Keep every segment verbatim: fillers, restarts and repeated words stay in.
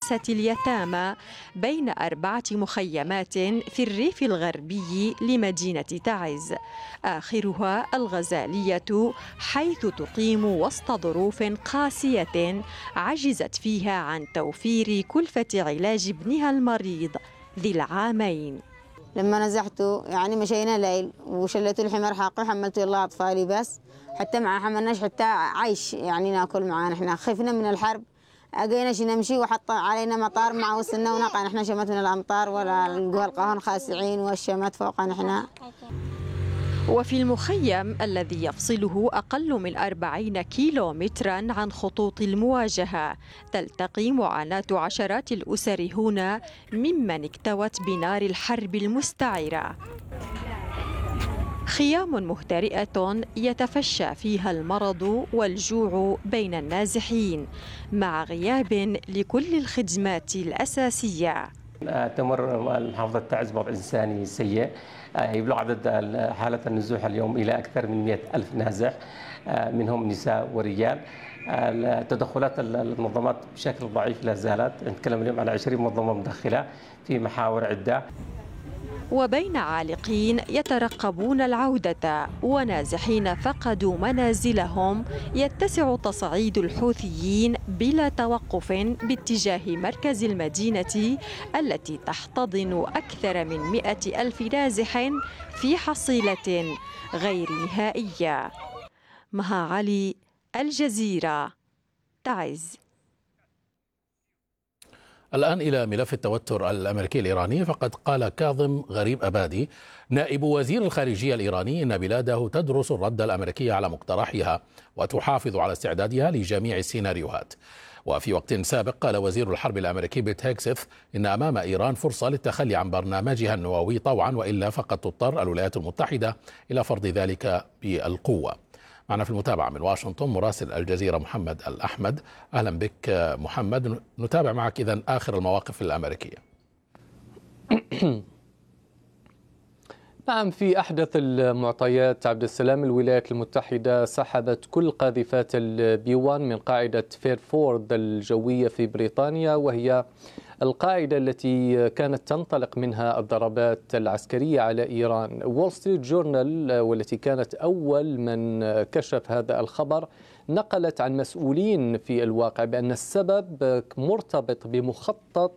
مدرسة اليتامى بين أربعة مخيمات في الريف الغربي لمدينة تعز، آخرها الغزالية، حيث تقيم وسط ظروف قاسية عجزت فيها عن توفير كلفة علاج ابنها المريض ذي العامين. لما نزحته يعني مشينا ليل وشلته الحمار حاقي وحملته الله أطفالي، بس حتى مع حملناش حتى عيش يعني ناكل معانا. احنا خفنا من الحرب، أجيناش نمشي وحط علينا مطار مع وصلنا ونقع. احنا شمت من الأمطار ولا القوى القهون خاسعين والشمت فوقنا احنا. وفي المخيم الذي يفصله أقل من أربعين كيلو مترا عن خطوط المواجهة، تلتقي معاناة عشرات الأسر هنا ممن اكتوت بنار الحرب المستعرة. خيام مهترئة يتفشى فيها المرض والجوع بين النازحين، مع غياب لكل الخدمات الأساسية. تمر محافظة تعز بوضع إنساني سيء، يبلغ عدد حالة النزوح اليوم إلى أكثر من مئة ألف نازح، منهم نساء ورجال. تدخلات المنظمات بشكل ضعيف لا زالت، نتكلم اليوم على عشرين منظمة مدخلة في محاور عدة. وبين عالقين يترقبون العودة ونازحين فقدوا منازلهم، يتسع تصعيد الحوثيين بلا توقف باتجاه مركز المدينة التي تحتضن أكثر من مئة ألف نازح في حصيلة غير نهائية. مها علي، الجزيرة، تعز. الآن إلى ملف التوتر الأمريكي الإيراني، فقد قال كاظم غريب أبادي نائب وزير الخارجية الإيراني إن بلاده تدرس الرد الأمريكي على مقترحها وتحافظ على استعدادها لجميع السيناريوهات. وفي وقت سابق قال وزير الحرب الأمريكي بيت هيكسث إن أمام إيران فرصة للتخلي عن برنامجها النووي طوعا، وإلا فقد تضطر الولايات المتحدة إلى فرض ذلك بالقوة. معنا في المتابعة من واشنطن مراسل الجزيرة محمد الأحمد. أهلا بك محمد، نتابع معك إذن آخر المواقف الأمريكية. نعم، في أحدث المعطيات عبد السلام، الولايات المتحدة سحبت كل قاذفات البي واحد من قاعدة فيرفورد الجوية في بريطانيا، وهي القاعدة التي كانت تنطلق منها الضربات العسكرية على إيران. وول ستريت جورنال والتي كانت أول من كشف هذا الخبر نقلت عن مسؤولين في الواقع بأن السبب مرتبط بمخطط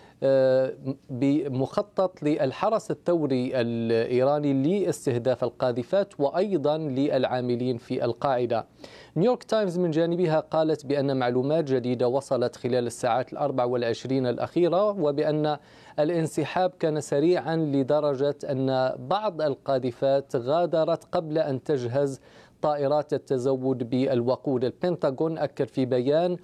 بمخطط للحرس الثوري الإيراني لاستهداف القاذفات وأيضا للعاملين في القاعدة. نيويورك تايمز من جانبها قالت بأن معلومات جديدة وصلت خلال الساعات الأربع والعشرين الأخيرة، وبأن الانسحاب كان سريعا لدرجة أن بعض القاذفات غادرت قبل أن تجهز طائرات التزود بالوقود. البنتاغون أكد في بيان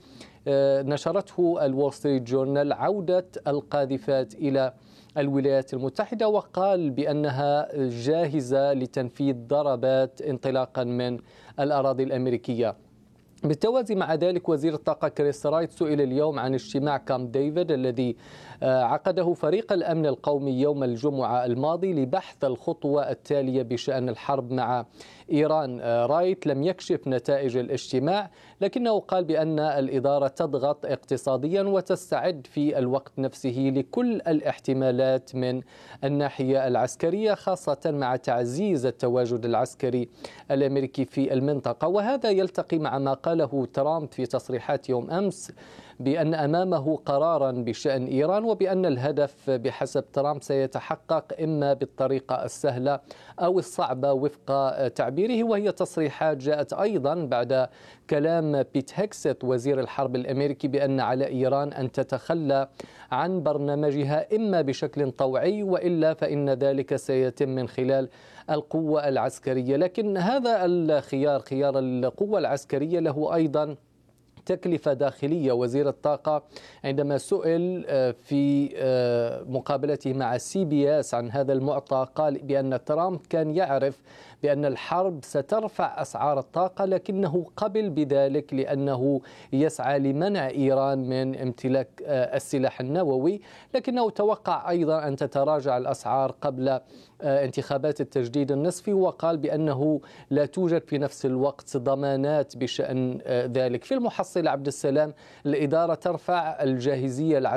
نشرته الول ستريت جورنال عودة القاذفات إلى الولايات المتحدة، وقال بأنها جاهزة لتنفيذ ضربات انطلاقا من الأراضي الأمريكية. بالتوازي مع ذلك وزير الطاقة كريس رايت سئل اليوم عن اجتماع كامب ديفيد الذي عقده فريق الأمن القومي يوم الجمعة الماضي لبحث الخطوة التالية بشأن الحرب مع إيران. رايت لم يكشف نتائج الاجتماع، لكنه قال بأن الإدارة تضغط اقتصاديا وتستعد في الوقت نفسه لكل الاحتمالات من الناحية العسكرية، خاصة مع تعزيز التواجد العسكري الأمريكي في المنطقة. وهذا يلتقي مع ما قاله ترامب في تصريحات يوم أمس بأن أمامه قرارا بشأن إيران، وبأن الهدف بحسب ترامب سيتحقق إما بالطريقة السهلة أو الصعبة وفق تعبيره. وهي تصريحات جاءت أيضا بعد كلام بيت هيكسث وزير الحرب الأمريكي بأن على إيران أن تتخلى عن برنامجها إما بشكل طوعي وإلا فإن ذلك سيتم من خلال القوة العسكرية. لكن هذا الخيار، خيار القوة العسكرية، له أيضا تكلفة داخلية. وزير الطاقة عندما سئل في مقابلته مع سي بي اس عن هذا المعطى قال بأن ترامب كان يعرف بأن الحرب سترفع أسعار الطاقة، لكنه قبل بذلك لأنه يسعى لمنع إيران من امتلاك السلاح النووي، لكنه توقع أيضا أن تتراجع الأسعار قبل انتخابات التجديد النصفي، وقال بأنه لا توجد في نفس الوقت ضمانات بشأن ذلك. في المحصلة عبد السلام، الإدارة ترفع الجاهزية العسكرية